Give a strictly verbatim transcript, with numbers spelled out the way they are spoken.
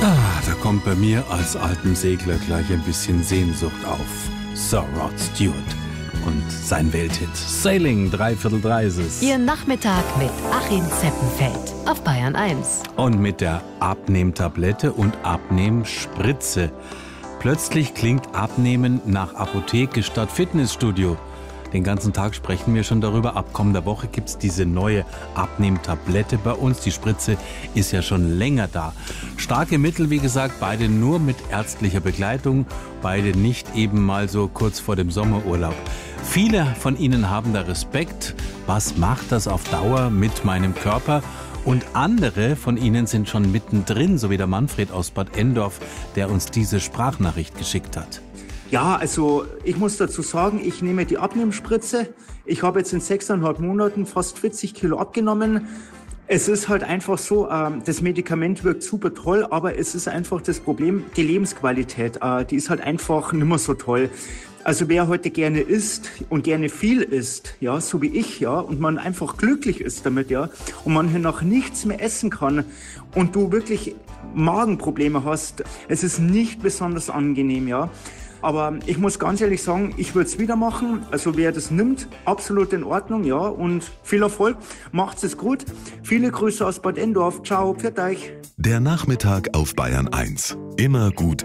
Ah, da kommt bei mir als altem Segler gleich ein bisschen Sehnsucht auf. Sir Rod Stewart und sein Welthit Sailing, dreiviertel drei ist es. Ihr Nachmittag mit Achim Zeppenfeld auf Bayern eins. Und mit der Abnehmtablette und Abnehmspritze. Plötzlich klingt Abnehmen nach Apotheke statt Fitnessstudio. Den ganzen Tag sprechen wir schon darüber. Ab kommender Woche gibt es diese neue Abnehmtablette bei uns. Die Spritze ist ja schon länger da. Starke Mittel, wie gesagt, beide nur mit ärztlicher Begleitung. Beide nicht eben mal so kurz vor dem Sommerurlaub. Viele von Ihnen haben da Respekt. Was macht das auf Dauer mit meinem Körper? Und andere von Ihnen sind schon mittendrin, so wie der Manfred aus Bad Endorf, der uns diese Sprachnachricht geschickt hat. Ja, also ich muss dazu sagen, ich nehme die Abnehmspritze. Ich habe jetzt in sechseinhalb Monaten fast vierzig Kilo abgenommen. Es ist halt einfach so, äh, das Medikament wirkt super toll, aber es ist einfach das Problem, die Lebensqualität, äh, die ist halt einfach nicht mehr so toll. Also wer heute gerne isst und gerne viel isst, ja, so wie ich, ja, und man einfach glücklich ist damit, ja, und man hier nach nichts mehr essen kann und du wirklich Magenprobleme hast, es ist nicht besonders angenehm, ja. Aber ich muss ganz ehrlich sagen, ich würde es wieder machen. Also wer das nimmt, absolut in Ordnung, ja. Und viel Erfolg, macht's es gut. Viele Grüße aus Bad Endorf. Ciao, pfiat euch. Der Nachmittag auf Bayern eins. Immer gut